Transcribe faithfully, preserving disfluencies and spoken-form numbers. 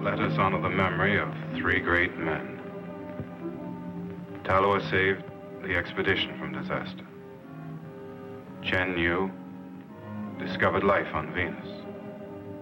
let us honor the memory of three great men. Talloa saved the expedition from disaster. Chen Yu discovered life on Venus.